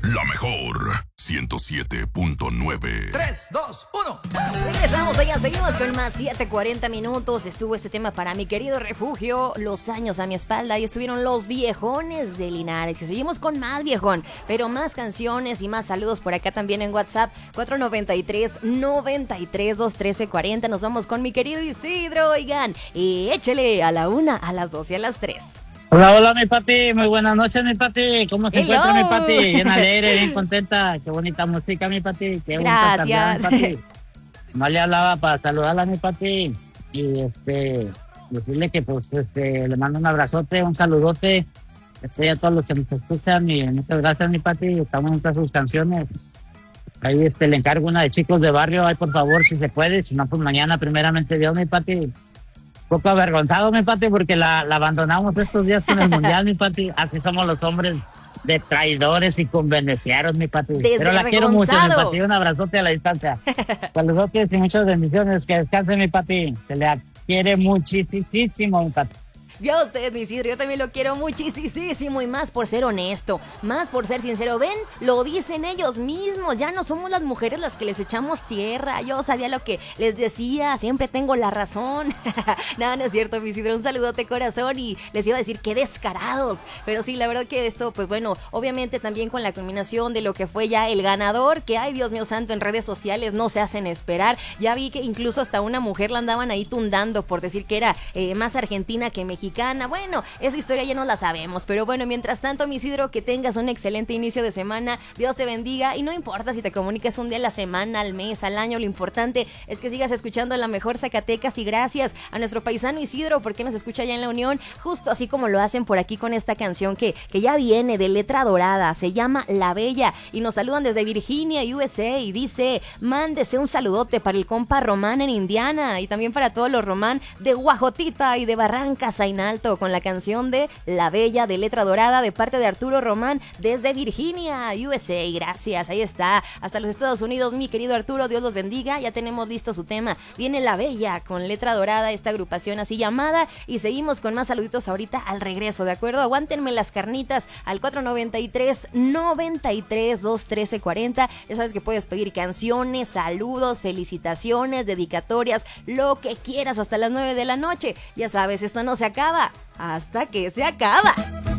La mejor 107.9. 3, 2, 1. Regresamos allá, seguimos con más 7:40 minutos. Estuvo este tema para mi querido refugio, Los años a mi espalda, y estuvieron los viejones de Linares, que seguimos con más viejón, pero más canciones y más saludos por acá también en WhatsApp, 493-93-213-40. Nos vamos con mi querido Isidro, oigan, y échele a la 1, a las 2 y a las 3. Hola, mi Pati, muy buenas noches, mi Pati. ¿Cómo se encuentra, mi Pati? Bien alegre, bien contenta. Qué bonita música, mi Pati. Qué bonita Gracias. canción, mi Pati. Más le hablaba para saludarla, mi Pati. Y decirle que le mando un abrazote, un saludote. A todos los que nos escuchan, y muchas gracias, mi Pati. Estamos en todas sus canciones. Ahí le encargo una de Chicos de Barrio, ahí por favor, si se puede. Si no, pues mañana, primeramente Dios, mi Pati. Poco avergonzado, mi Pati, porque la abandonamos estos días con el mundial, mi Pati. Así somos los hombres, de traidores y convenenciaros, mi Pati. Pero la quiero mucho, mi Pati. Un abrazote a la distancia. Saludos y muchas bendiciones. Que descanse, mi Pati. Se le quiere muchísimo, mi Pati. Ya usted, mi Isidro, yo también lo quiero muchísimo, y más por ser honesto, más por ser sincero. Ven, lo dicen ellos mismos, ya no somos las mujeres las que les echamos tierra. Yo sabía lo que les decía, siempre tengo la razón. Nada, no es cierto, mi Isidro, un saludote corazón, y les iba a decir qué descarados. Pero sí, la verdad que esto, pues bueno, obviamente también con la culminación de lo que fue ya el ganador, que ay, Dios mío santo, en redes sociales no se hacen esperar. Ya vi que incluso hasta una mujer la andaban ahí tundando por decir que era más argentina que mexicana. Bueno, esa historia ya no la sabemos, pero bueno, mientras tanto, mi Isidro, que tengas un excelente inicio de semana, Dios te bendiga, y no importa si te comunicas un día a la semana, al mes, al año, lo importante es que sigas escuchando la mejor Zacatecas, y gracias a nuestro paisano Isidro porque nos escucha allá en la Unión, justo así como lo hacen por aquí con esta canción que ya viene de Letra Dorada, se llama La Bella, y nos saludan desde Virginia, USA, y dice, mándese un saludote para el compa Román en Indiana, y también para todos los Román de Guajotita y de Barrancas en Alto, con la canción de La Bella de Letra Dorada de parte de Arturo Román desde Virginia, USA. Gracias, ahí está, hasta los Estados Unidos, mi querido Arturo, Dios los bendiga. Ya tenemos listo su tema, viene La Bella con Letra Dorada, esta agrupación así llamada, y seguimos con más saluditos ahorita al regreso, ¿de acuerdo? Aguántenme las carnitas al 493-93-213-40. Ya sabes que puedes pedir canciones, saludos, felicitaciones, dedicatorias, lo que quieras hasta las 9 de la noche. Ya sabes, esto no se acaba hasta que se acaba.